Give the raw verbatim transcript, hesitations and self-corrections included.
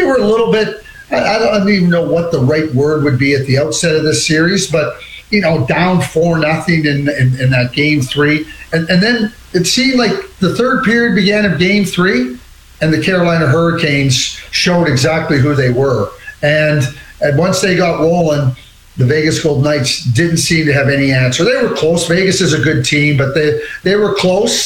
were a little bit, I, I don't even know what the right word would be at the outset of this series, but, you know, down four nothing in, in, in that game three. And, and then it seemed like the third period began of game three, and the Carolina Hurricanes showed exactly who they were. And, and once they got rolling, the Vegas Golden Knights didn't seem to have any answer. They were close. Vegas is a good team, but they, they were close.